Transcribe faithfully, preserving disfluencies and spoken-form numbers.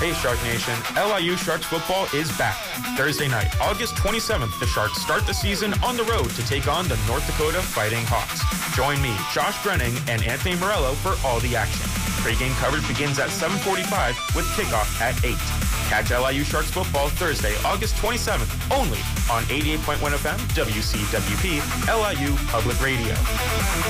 Hey Shark Nation, L I U Sharks football is back. Thursday night, August twenty-seventh, the Sharks start the season on the road to take on the North Dakota Fighting Hawks. Join me, Josh Brenning, and Anthony Morello for all the action. Pre-game coverage begins at seven forty-five with kickoff at eight. Catch L I U Sharks football Thursday, August twenty-seventh, only on eighty-eight point one F M, W C W P, L I U Public Radio.